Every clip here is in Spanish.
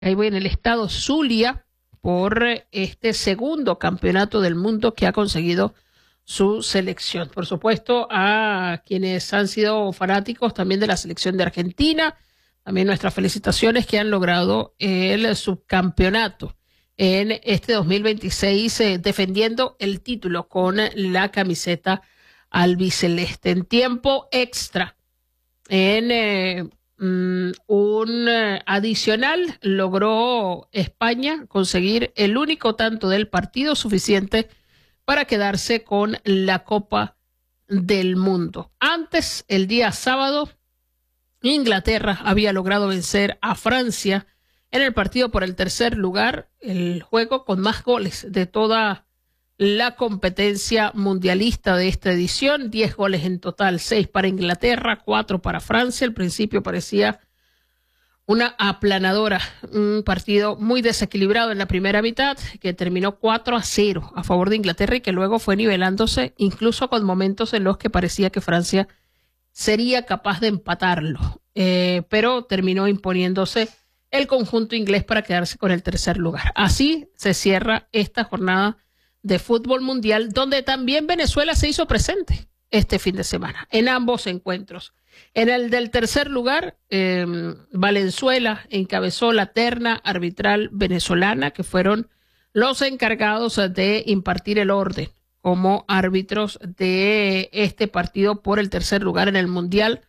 ahí voy en el estado Zulia, por este segundo campeonato del mundo que ha conseguido su selección. Por supuesto, a quienes han sido fanáticos también de la selección de Argentina, también nuestras felicitaciones que han logrado el subcampeonato en este 2026, defendiendo el título con la camiseta albiceleste. En tiempo extra, en un adicional, logró España conseguir el único tanto del partido suficiente para quedarse con la Copa del Mundo. Antes, el día sábado, Inglaterra había logrado vencer a Francia en el partido por el tercer lugar, el juego con más goles de toda la competencia mundialista de esta edición. 10 goles en total, 6 para Inglaterra, 4 para Francia. Al principio parecía una aplanadora, un partido muy desequilibrado en la primera mitad, que terminó 4-0 a favor de Inglaterra y que luego fue nivelándose, incluso con momentos en los que parecía que Francia sería capaz de empatarlo, pero terminó imponiéndose el conjunto inglés para quedarse con el tercer lugar. Así se cierra esta jornada de fútbol mundial, donde también Venezuela se hizo presente este fin de semana en ambos encuentros. En el del tercer lugar, Valenzuela encabezó la terna arbitral venezolana, que fueron los encargados de impartir el orden como árbitros de este partido por el tercer lugar en el mundial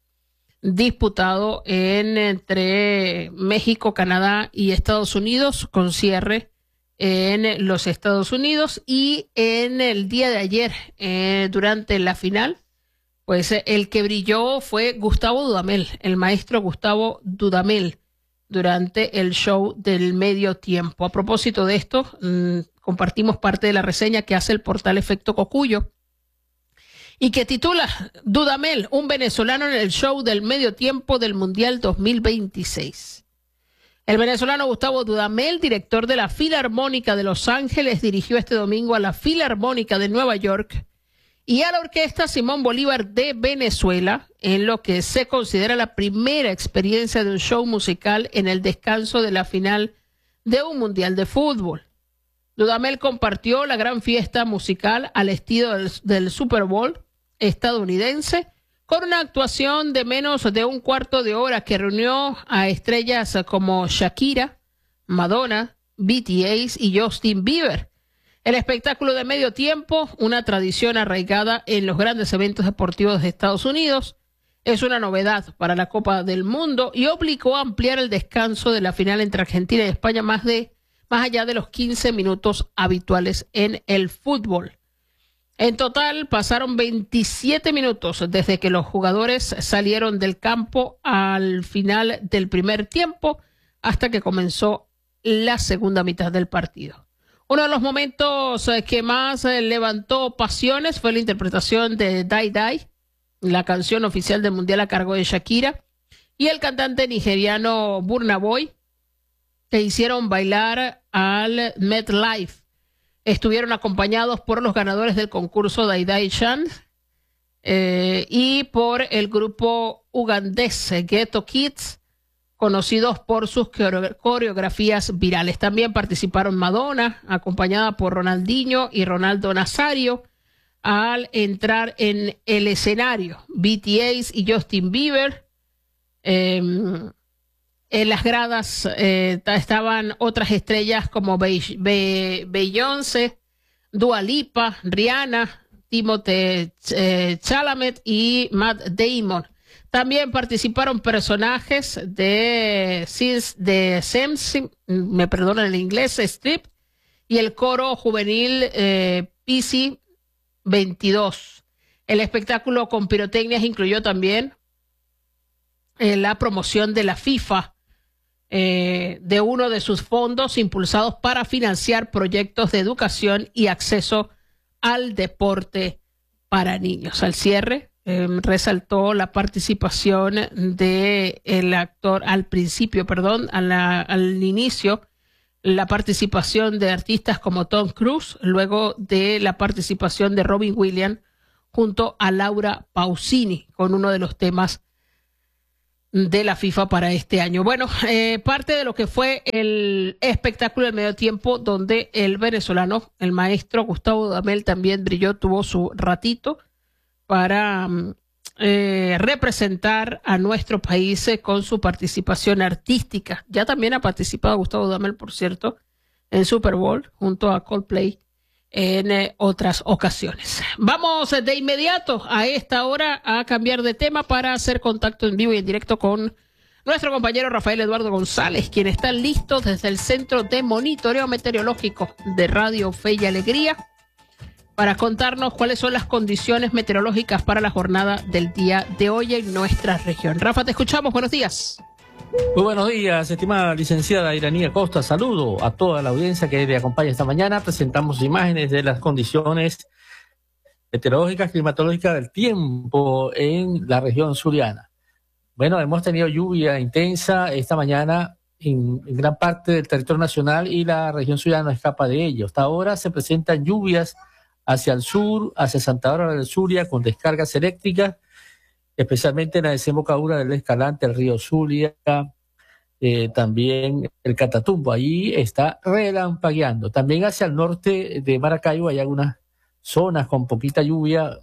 disputado entre México, Canadá y Estados Unidos, con cierre en los Estados Unidos. Y en el día de ayer, durante la final, pues el que brilló fue Gustavo Dudamel, el maestro Gustavo Dudamel, durante el show del medio tiempo. A propósito de esto, compartimos parte de la reseña que hace el portal Efecto Cocuyo y que titula Dudamel, un venezolano en el show del medio tiempo del Mundial 2026. El venezolano Gustavo Dudamel, director de la Filarmónica de Los Ángeles, dirigió este domingo a la Filarmónica de Nueva York y a la Orquesta Simón Bolívar de Venezuela, en lo que se considera la primera experiencia de un show musical en el descanso de la final de un mundial de fútbol. Dudamel compartió la gran fiesta musical al estilo del Super Bowl estadounidense, con una actuación de menos de un cuarto de hora que reunió a estrellas como Shakira, Madonna, BTS y Justin Bieber. El espectáculo de medio tiempo, una tradición arraigada en los grandes eventos deportivos de Estados Unidos, es una novedad para la Copa del Mundo y obligó a ampliar el descanso de la final entre Argentina y España más allá de los 15 minutos habituales en el fútbol. En total pasaron 27 minutos desde que los jugadores salieron del campo al final del primer tiempo hasta que comenzó la segunda mitad del partido. Uno de los momentos que más levantó pasiones fue la interpretación de Die Die, la canción oficial del Mundial a cargo de Shakira, y el cantante nigeriano Burna Boy, que hicieron bailar al MetLife. Estuvieron acompañados por los ganadores del concurso Die Die Chan y por el grupo ugandés Ghetto Kids, conocidos por sus coreografías virales. También participaron Madonna, acompañada por Ronaldinho y Ronaldo Nazario, al entrar en el escenario. BTS y Justin Bieber. En las gradas estaban otras estrellas como Beyoncé, Dua Lipa, Rihanna, Timothée Chalamet y Matt Damon. También participaron personajes de Sims, me perdonan el inglés, Strip, y el coro juvenil PC 22. El espectáculo con pirotecnias incluyó también la promoción de la FIFA, de uno de sus fondos impulsados para financiar proyectos de educación y acceso al deporte para niños. Al cierre, resaltó la participación del actor, al inicio, la participación de artistas como Tom Cruise, luego de la participación de Robin Williams junto a Laura Pausini con uno de los temas de la FIFA para este año. Bueno, parte de lo que fue el espectáculo del medio tiempo, donde el venezolano, el maestro Gustavo Dudamel, también brilló, tuvo su ratito para representar a nuestro país con su participación artística. Ya también ha participado Gustavo Dudamel, por cierto, en Super Bowl junto a Coldplay en otras ocasiones. Vamos de inmediato a esta hora a cambiar de tema para hacer contacto en vivo y en directo con nuestro compañero Rafael Eduardo González, quien está listo desde el Centro de Monitoreo Meteorológico de Radio Fe y Alegría para contarnos cuáles son las condiciones meteorológicas para la jornada del día de hoy en nuestra región. Rafa, te escuchamos. Buenos días. Muy buenos días, estimada licenciada Iranía Costa. Saludo a toda la audiencia que me acompaña esta mañana. Presentamos imágenes de las condiciones meteorológicas, climatológicas del tiempo en la región zuliana. Bueno, hemos tenido lluvia intensa esta mañana en gran parte del territorio nacional y la región zuliana no escapa de ello. Hasta ahora se presentan lluvias hacia el sur, hacia Santa Bárbara del Zulia, con descargas eléctricas, especialmente en la desembocadura del Escalante, el río Zulia, también el Catatumbo, allí está relampagueando. También hacia el norte de Maracaibo hay algunas zonas con poquita lluvia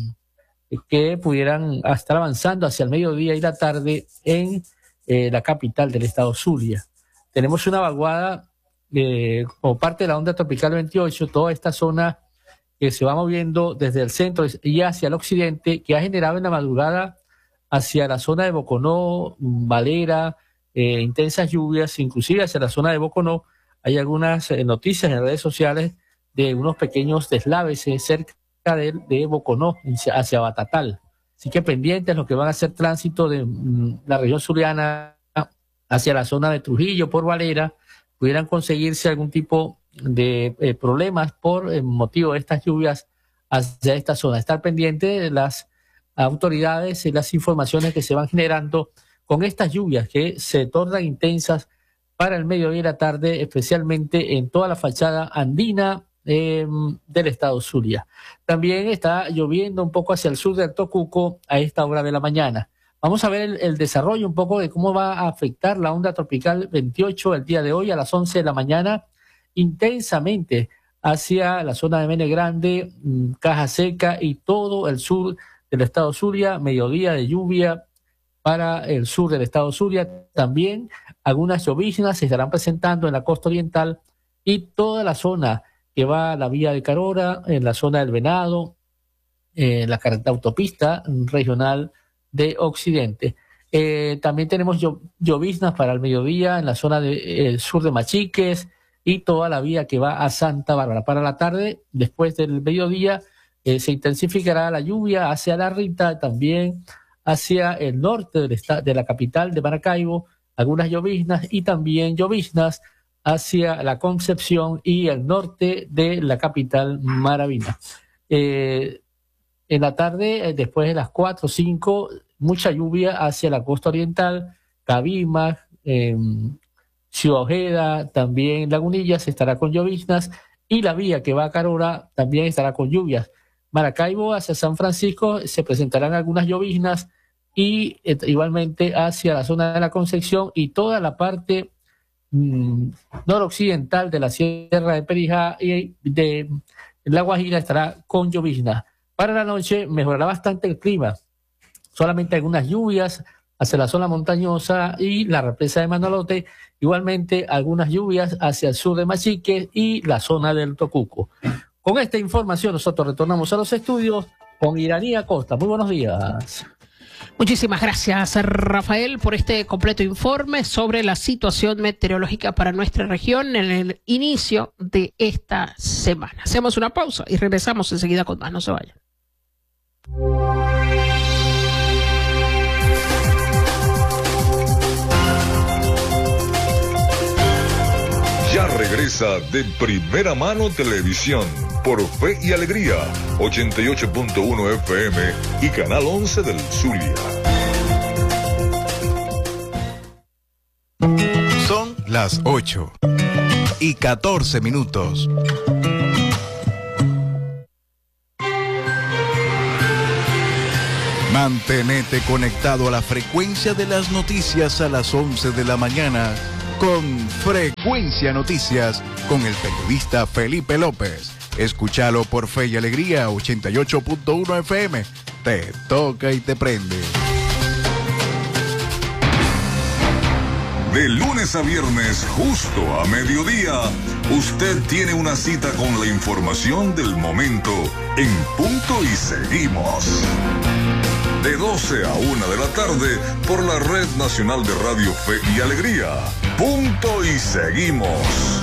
que pudieran estar avanzando hacia el mediodía y la tarde en la capital del estado Zulia. Tenemos una vaguada como parte de la onda tropical 28, toda esta zona que se va moviendo desde el centro y hacia el occidente, que ha generado en la madrugada hacia la zona de Boconó, Valera, intensas lluvias, inclusive hacia la zona de Boconó. Hay algunas noticias en redes sociales de unos pequeños deslaves cerca de Boconó, hacia Batatal. Así que pendientes los que van a hacer tránsito de la región zuliana hacia la zona de Trujillo por Valera, pudieran conseguirse algún tipo de problemas por motivo de estas lluvias hacia esta zona. Estar pendiente de las autoridades y las informaciones que se van generando con estas lluvias que se tornan intensas para el mediodía y la tarde, especialmente en toda la fachada andina del estado Zulia. También está lloviendo un poco hacia el sur del Tocuco a esta hora de la mañana. Vamos a ver el desarrollo un poco de cómo va a afectar la onda tropical 28 el día de hoy a las 11 de la mañana, intensamente hacia la zona de Mene Grande, Caja Seca y todo el sur del estado Zulia. Mediodía de lluvia para el sur del estado Zulia. También algunas lloviznas se estarán presentando en la costa oriental y toda la zona que va a la vía de Carora, en la zona del Venado, en la autopista regional de Occidente. También tenemos lloviznas para el mediodía en la zona del sur de Machiques y toda la vía que va a Santa Bárbara. Para la tarde, después del mediodía, se intensificará la lluvia hacia La Rita, también hacia el norte de la capital de Maracaibo, algunas lloviznas y también lloviznas hacia la Concepción y el norte de la capital Maravina. En la tarde, después de las 4 o 5, mucha lluvia hacia la costa oriental, Cabimas, Ciudad Ojeda, también Lagunillas estará con lloviznas y la vía que va a Carora también estará con lluvias. Maracaibo hacia San Francisco se presentarán algunas lloviznas y igualmente hacia la zona de la Concepción y toda la parte noroccidental de la Sierra de Perijá y de La Guajira estará con lloviznas. Para la noche mejorará bastante el clima, solamente algunas lluvias hacia la zona montañosa y la represa de Manolote, igualmente algunas lluvias hacia el sur de Machique y la zona del Tocuco. Con esta información nosotros retornamos a los estudios con Iranía Costa. Muy buenos días. Muchísimas gracias, Rafael, por este completo informe sobre la situación meteorológica para nuestra región en el inicio de esta semana. Hacemos una pausa y regresamos enseguida con más. No se vayan. Ya regresa De Primera Mano Televisión por Fe y Alegría, 88.1 FM y Canal 11 del Zulia. Son las 8:14. Mantenete conectado a la frecuencia de las noticias a las 11 de la mañana con Frecuencia Noticias con el periodista Felipe López. Escúchalo por Fe y Alegría 88.1 FM. Te toca y te prende. De lunes a viernes, justo a mediodía, usted tiene una cita con la información del momento en Punto y Seguimos. De 12 a 1 de la tarde por la Red Nacional de Radio Fe y Alegría. Punto y Seguimos.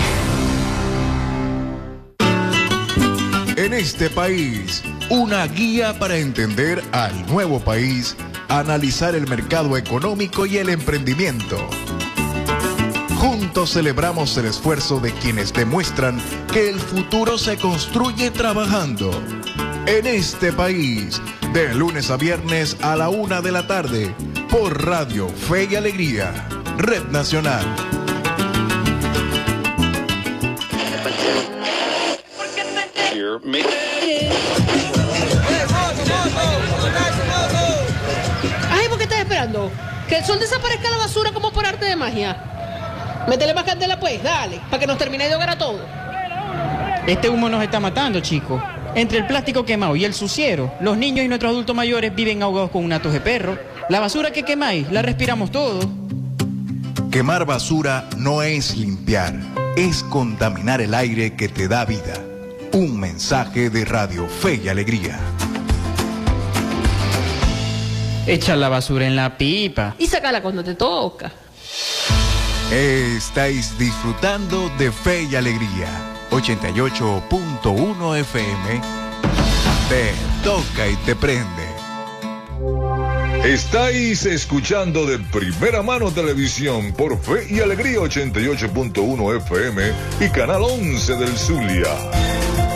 En este país, una guía para entender al nuevo país, analizar el mercado económico y el emprendimiento. Juntos celebramos el esfuerzo de quienes demuestran que el futuro se construye trabajando. En este país, de lunes a viernes a la 1 de la tarde, por Radio Fe y Alegría, Red Nacional. Ay, ¿por qué estás esperando? Que el sol desaparezca la basura como por arte de magia. Métele más candela pues, dale, para que nos termine de ahogar a todos. Este humo nos está matando, chicos. Entre el plástico quemado y el suciero, los niños y nuestros adultos mayores viven ahogados con un tos de perro. La basura que quemáis, la respiramos todos. Quemar basura no es limpiar, es contaminar el aire que te da vida. Un mensaje de Radio Fe y Alegría. Echa la basura en la pipa. Y sácala cuando te toca. Estáis disfrutando de Fe y Alegría. 88.1 FM. Te toca y te prende. Estáis escuchando de primera mano televisión por Fe y Alegría 88.1 FM y Canal 11 del Zulia.